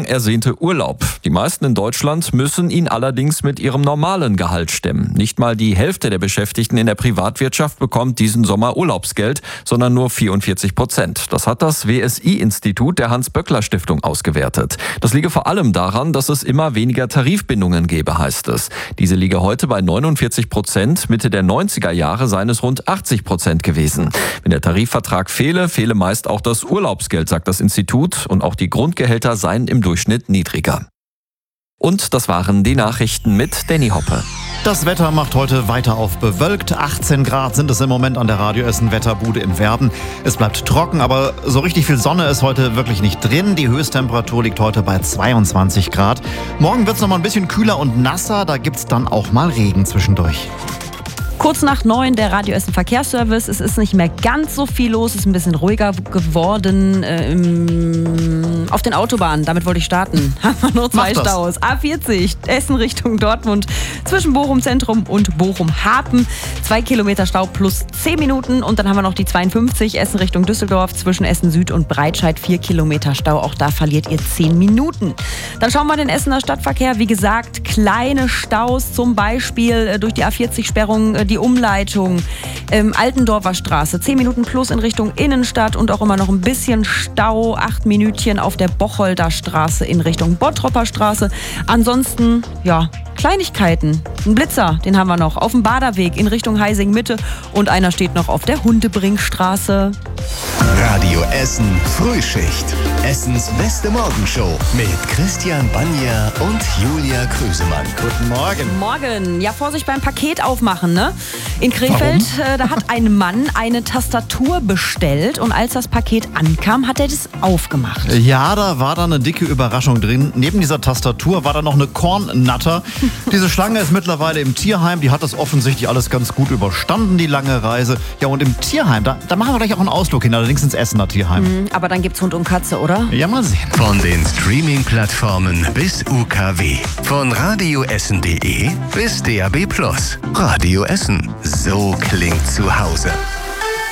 lang ersehnte Urlaub. Die meisten in Deutschland müssen ihn allerdings mit ihrem normalen Gehalt stemmen. Nicht mal die Hälfte der Beschäftigten in der Privatwirtschaft bekommt diesen Sommer Urlaubsgeld, sondern nur 44%. Das hat das WSI-Institut der Hans-Böckler-Stiftung ausgewertet. Das liege vor allem daran, dass es immer weniger Tarifbindungen gebe, heißt es. Diese liege heute bei 49%. Mitte der 90er Jahre seien es rund 80% gewesen. Wenn der Tarifvertrag fehle meist auch das Urlaubsgeld, sagt das Institut. Und auch die Grundgehälter seien im Durchschnitt niedriger. Und das waren die Nachrichten mit Danny Hoppe. Das Wetter macht heute weiter auf bewölkt. 18 Grad sind es im Moment an der Radio Essen Wetterbude in Werden. Es bleibt trocken, aber so richtig viel Sonne ist heute wirklich nicht drin. Die Höchsttemperatur liegt heute bei 22 Grad. Morgen wird es noch mal ein bisschen kühler und nasser. Da gibt es dann auch mal Regen zwischendurch. Kurz nach 9 der Radio Essen Verkehrsservice. Es ist nicht mehr ganz so viel los, es ist ein bisschen ruhiger geworden auf den Autobahnen. Damit wollte ich starten. Haben wir nur 2 Staus. A40 Essen Richtung Dortmund zwischen Bochum Zentrum und Bochum Hafen. 2 Kilometer Stau plus 10 Minuten. Und dann haben wir noch die 52 Essen Richtung Düsseldorf zwischen Essen Süd und Breitscheid. 4 Kilometer Stau. Auch da verliert ihr 10 Minuten. Dann schauen wir den Essener Stadtverkehr. Wie gesagt, kleine Staus, zum Beispiel durch die A40-Sperrung, die Umleitung, Altendorfer Straße, 10 Minuten plus in Richtung Innenstadt und auch immer noch ein bisschen Stau, 8 Minütchen auf der Bocholder Straße in Richtung Bottropper Straße. Ansonsten, ja, Kleinigkeiten. Ein Blitzer, den haben wir noch auf dem Baderweg in Richtung Heising Mitte und einer steht noch auf der Hundebringstraße. Radio Essen Frühschicht. Essens beste Morgenshow mit Christian Banja und Julia Krüsemann. Guten Morgen. Morgen. Ja, Vorsicht beim Paket aufmachen, ne? In Krefeld, da hat ein Mann eine Tastatur bestellt und als das Paket ankam, hat er das aufgemacht. Ja, da war da eine dicke Überraschung drin. Neben dieser Tastatur war da noch eine Kornnatter. Diese Schlange ist mittlerweile im Tierheim. Die hat das offensichtlich alles ganz gut überstanden, die lange Reise. Ja, und im Tierheim, da machen wir gleich auch einen Ausflug hin, allerdings ins Essener Tierheim. Aber dann gibt's Hund und Katze, oder? Ja, mal sehen. Von den Streaming-Plattformen bis UKW. Von radioessen.de bis DAB+. Radio Essen. So klingt zu Hause.